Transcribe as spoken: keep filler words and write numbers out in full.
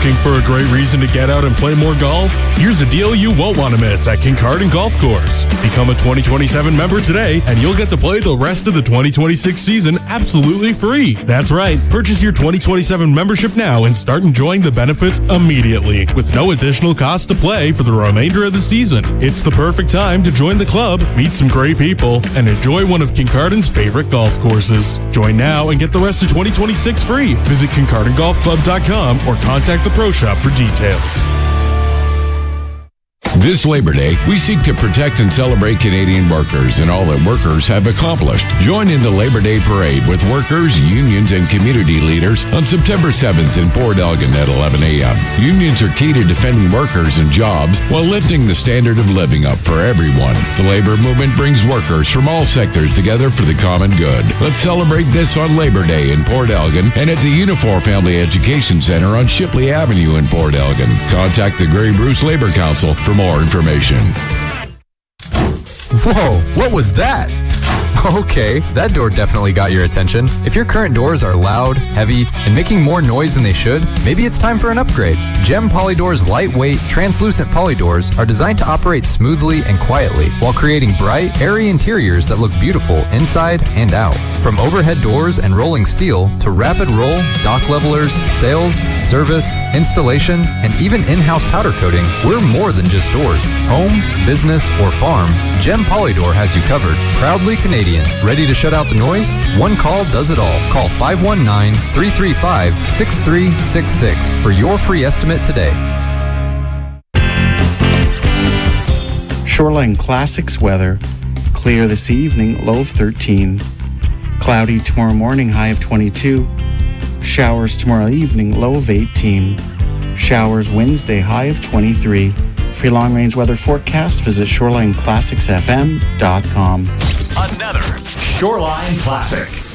Looking for a great reason to get out and play more golf? Here's a deal you won't want to miss at Kincardine Golf Course. Become a twenty twenty-seven member today, and you'll get to play the rest of the twenty twenty-six season absolutely free. That's right. Purchase your twenty twenty-seven membership now and start enjoying the benefits immediately, with no additional cost to play for the remainder of the season. It's the perfect time to join the club, meet some great people, and enjoy one of Kincardine's favorite golf courses. Join now and get the rest of twenty twenty-six free. Visit Kincardine Golf Club dot com or contact the Pro Shop for details. This Labor Day, we seek to protect and celebrate Canadian workers and all that workers have accomplished. Join in the Labor Day Parade with workers, unions, and community leaders on September seventh in Port Elgin at eleven a.m. Unions are key to defending workers and jobs while lifting the standard of living up for everyone. The labor movement brings workers from all sectors together for the common good. Let's celebrate this on Labor Day in Port Elgin and at the Unifor Family Education Center on Shipley Avenue in Port Elgin. Contact the Grey Bruce Labor Council for more information. Whoa, what was that? Okay, that door definitely got your attention. If your current doors are loud, heavy, and making more noise than they should, maybe it's time for an upgrade. Gem Polydoor's lightweight, translucent polydoors are designed to operate smoothly and quietly while creating bright, airy interiors that look beautiful inside and out. From overhead doors and rolling steel to rapid roll, dock levelers, sales, service, installation, and even in-house powder coating, we're more than just doors. Home, business, or farm, Gem Polydoor has you covered. Proudly Canadian. Ready to shut out the noise? One call does it all. Call five one nine, three three five, six three six six for your free estimate today. Shoreline Classics weather. Clear this evening, low of thirteen. Cloudy tomorrow morning, high of twenty-two. Showers tomorrow evening, low of eighteen. Showers Wednesday, high of twenty-three. For your long-range weather forecast, visit shoreline classics f m dot com. Another Shoreline Classic.